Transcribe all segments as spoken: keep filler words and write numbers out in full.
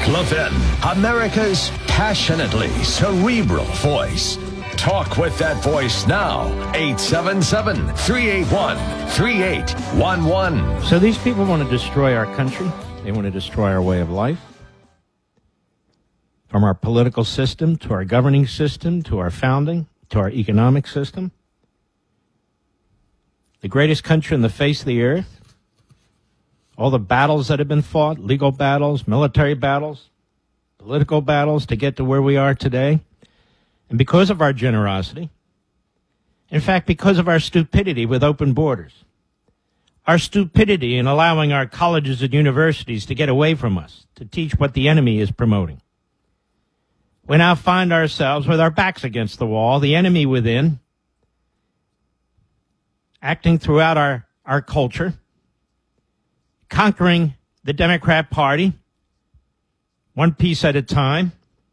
Levin, America's passionately cerebral voice. Talk with that voice now. eight seven seven, three eight one, three eight one one. So these people want to destroy our country. They want to destroy our way of life. From our political system to our governing system to our founding to our economic system. The greatest country on the face of the earth. All the battles that have been fought, legal battles, military battles, political battles to get to where we are today. And because of our generosity, in fact, because of our stupidity with open borders, our stupidity in allowing our colleges and universities to get away from us, to teach what the enemy is promoting, we now find ourselves with our backs against the wall, the enemy within, acting throughout our, our culture, conquering the Democrat Party, one piece at a time.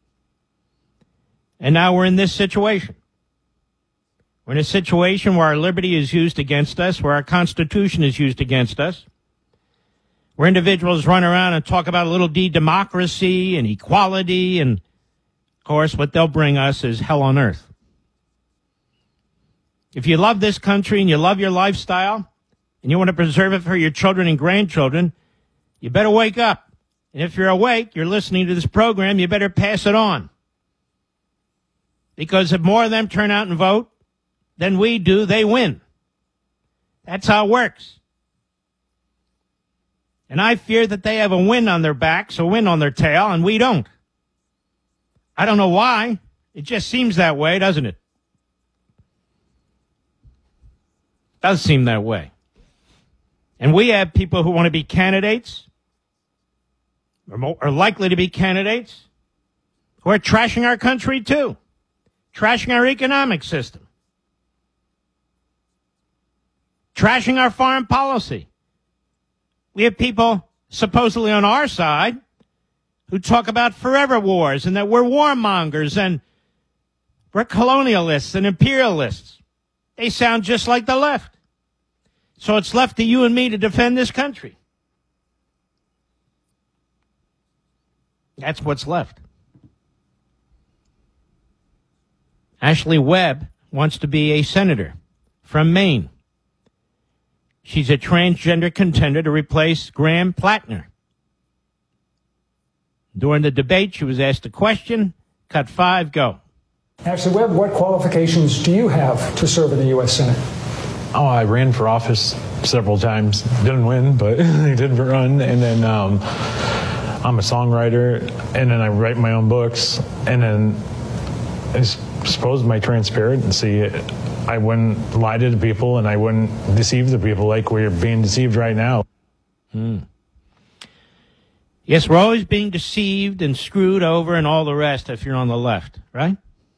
And now we're in this situation. We're in a situation where our liberty is used against us, where our Constitution is used against us, where individuals run around and talk about a little D-democracy and equality, and, of course, what they'll bring us is hell on earth. If you love this country and you love your lifestyle and you want to preserve it for your children and grandchildren, you better wake up. And if you're awake, you're listening to this program, you better pass it on. Because if more of them turn out and vote than we do, they win. That's how it works. And I fear that they have a wind on their backs, a wind on their tail, and we don't. I don't know why. It just seems that way, doesn't it? Does seem that way. And we have people who want to be candidates, or more, are likely to be candidates, who are trashing our country too, trashing our economic system, trashing our foreign policy. We have people supposedly on our side who talk about forever wars and that we're warmongers and we're colonialists and imperialists. They sound just like the left. So it's left to you and me to defend this country. That's what's left. Ashley Webb wants to be a senator from Maine. She's a transgender contender to replace Graham Plattner. During the debate, she was asked a question. Cut five, go. Ashley Webb, what qualifications do you have to serve in the U S Senate? Oh, I ran for office several times. Didn't win, but I did run. And then um, I'm a songwriter, and then I write my own books. And then I suppose my transparency, I wouldn't lie to the people, and I wouldn't deceive the people like we're being deceived right now. Hmm. Yes, we're always being deceived and screwed over and all the rest if you're on the left, right?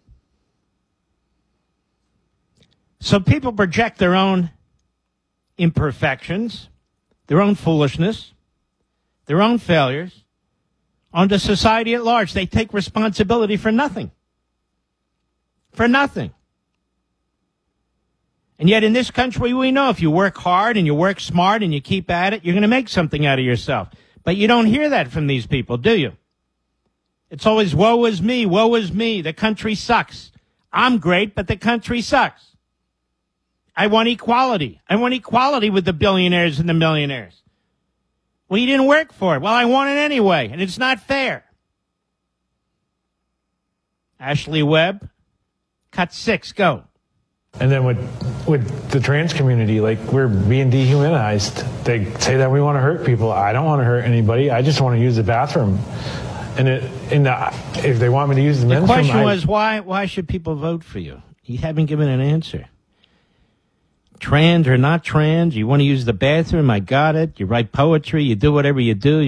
So people project their own imperfections, their own foolishness, their own failures onto society at large. They take responsibility for nothing. For nothing. And yet in this country, we know if you work hard and you work smart and you keep at it, you're going to make something out of yourself. But you don't hear that from these people, do you? It's always, woe is me, woe is me, the country sucks. I'm great, but the country sucks. I want equality. I want equality with the billionaires and the millionaires. Well, you didn't work for it. Well, I want it anyway, and it's not fair. Ashley Webb, cut six, go. And then with with the trans community, like, we're being dehumanized. They say that we want to hurt people. I don't want to hurt anybody. I just want to use the bathroom. And it, in the, if they want me to use the, the men's room, question I, was, why why should people vote for you? You haven't given an answer. Trans or not trans, you want to use the bathroom, I got it. You write poetry, you do whatever you do.